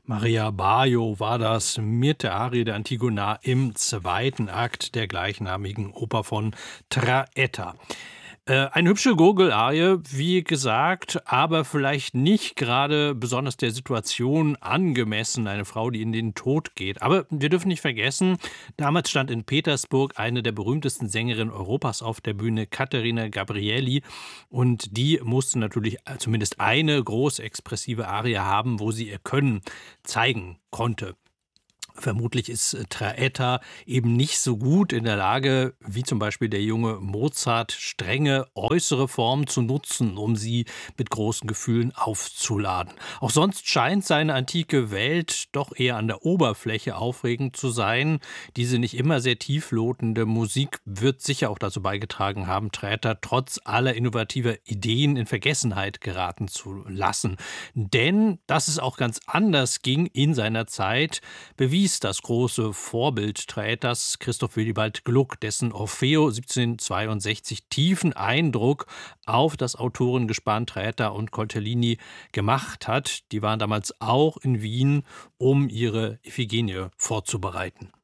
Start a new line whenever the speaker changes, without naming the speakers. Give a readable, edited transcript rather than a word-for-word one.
Maria Bajo war das mit der Arie der Antigona im zweiten Akt der gleichnamigen Oper von Traetta. Eine hübsche Gurgel-Arie, wie gesagt, aber vielleicht nicht gerade besonders der Situation angemessen, eine Frau, die in den Tod geht. Aber wir dürfen nicht vergessen, damals stand in Petersburg eine der berühmtesten Sängerinnen Europas auf der Bühne, Katerina Gabrieli, und die musste natürlich zumindest eine groß expressive Arie haben, wo sie ihr Können zeigen konnte. Vermutlich ist Traetta eben nicht so gut in der Lage, wie zum Beispiel der junge Mozart, strenge äußere Formen zu nutzen, um sie mit großen Gefühlen aufzuladen. Auch sonst scheint seine antike Welt doch eher an der Oberfläche aufregend zu sein. Diese nicht immer sehr tieflotende Musik wird sicher auch dazu beigetragen haben, Traetta trotz aller innovativer Ideen in Vergessenheit geraten zu lassen. Denn dass es auch ganz anders ging in seiner Zeit, bewies das große Vorbild Traettas, Christoph Willibald Gluck, dessen Orfeo 1762 tiefen Eindruck auf das Autorengespann Traetta und Coltellini gemacht hat. Die waren damals auch in Wien, um ihre Iphigenie vorzubereiten.